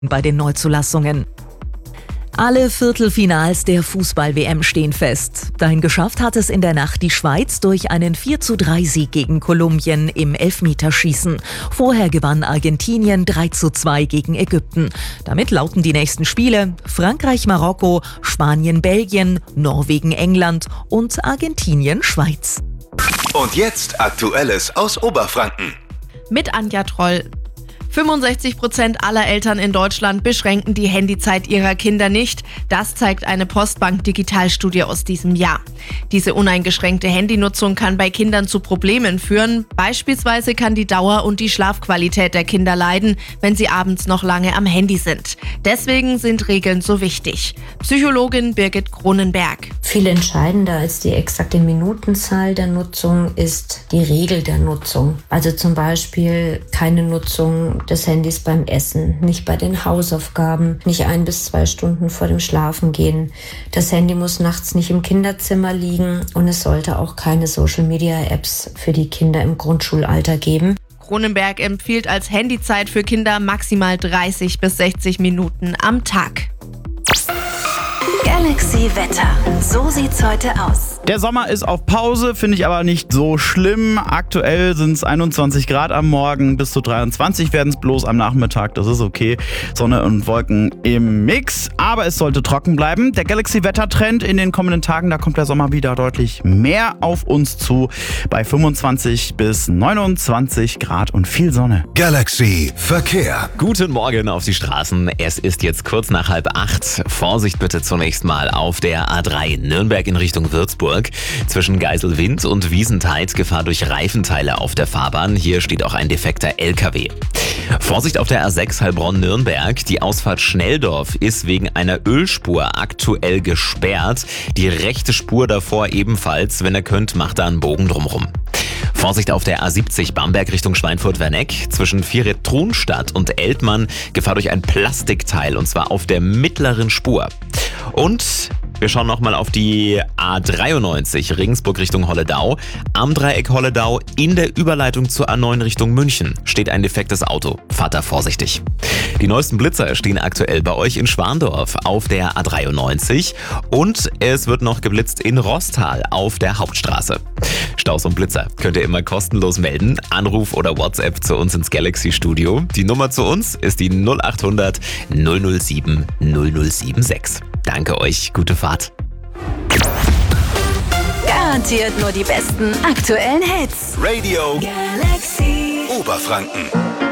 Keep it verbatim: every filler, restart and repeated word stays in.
bei den Neuzulassungen. Alle Viertelfinals der Fußball-W M stehen fest. Dahin geschafft hat es in der Nacht die Schweiz durch einen vier zu drei Sieg gegen Kolumbien im Elfmeterschießen. Vorher gewann Argentinien drei zu zwei gegen Ägypten. Damit lauten die nächsten Spiele Frankreich-Marokko, Spanien-Belgien, Norwegen-England und Argentinien-Schweiz. Und jetzt Aktuelles aus Oberfranken. Mit Anja Troll. fünfundsechzig Prozent aller Eltern in Deutschland beschränken die Handyzeit ihrer Kinder nicht. Das zeigt eine Postbank-Digitalstudie aus diesem Jahr. Diese uneingeschränkte Handynutzung kann bei Kindern zu Problemen führen. Beispielsweise kann die Dauer und die Schlafqualität der Kinder leiden, wenn sie abends noch lange am Handy sind. Deswegen sind Regeln so wichtig. Psychologin Birgit Cronenberg. Viel entscheidender als die exakte Minutenzahl der Nutzung ist die Regel der Nutzung. Also zum Beispiel keine Nutzung des Handys beim Essen, nicht bei den Hausaufgaben, nicht ein bis zwei Stunden vor dem Schlafengehen. Das Handy muss nachts nicht im Kinderzimmer liegen und es sollte auch keine Social-Media-Apps für die Kinder im Grundschulalter geben. Cronenberg empfiehlt als Handyzeit für Kinder maximal dreißig bis sechzig Minuten am Tag. Galaxy Wetter. So sieht's heute aus. Der Sommer ist auf Pause, finde ich aber nicht so schlimm. Aktuell sind es einundzwanzig Grad am Morgen, bis zu dreiundzwanzig werden es bloß am Nachmittag. Das ist okay. Sonne und Wolken im Mix, aber es sollte trocken bleiben. Der Galaxy-Wetter-Trend in den kommenden Tagen, da kommt der Sommer wieder deutlich mehr auf uns zu. Bei fünfundzwanzig bis neunundzwanzig Grad und viel Sonne. Galaxy Verkehr. Guten Morgen auf die Straßen. Es ist jetzt kurz nach halb acht. Vorsicht bitte zunächst mal auf der A drei Nürnberg in Richtung Würzburg. Zwischen Geiselwind und Wiesentheid Gefahr durch Reifenteile auf der Fahrbahn. Hier steht auch ein defekter L K W. Vorsicht auf der A sechs Heilbronn-Nürnberg. Die Ausfahrt Schnelldorf ist wegen einer Ölspur aktuell gesperrt. Die rechte Spur davor ebenfalls. Wenn ihr könnt, macht da einen Bogen drumrum. Vorsicht auf der A siebzig Bamberg Richtung Schweinfurt-Werneck. Zwischen Vieret-Trunstadt und Eltmann Gefahr durch ein Plastikteil und zwar auf der mittleren Spur. Und wir schauen nochmal auf die A dreiundneunzig Regensburg Richtung Holledau. Am Dreieck Holledau in der Überleitung zur A neun Richtung München steht ein defektes Auto. Fahrt da vorsichtig. Die neuesten Blitzer stehen aktuell bei euch in Schwandorf auf der A dreiundneunzig und es wird noch geblitzt in Roßtal auf der Hauptstraße. Staus und Blitzer könnt ihr immer kostenlos melden. Anruf oder WhatsApp zu uns ins Galaxy Studio. Die Nummer zu uns ist die null acht hundert null null sieben null null sieben sechs. Danke euch, gute Fahrt. Garantiert nur die besten aktuellen Hits. Radio Galaxy Oberfranken.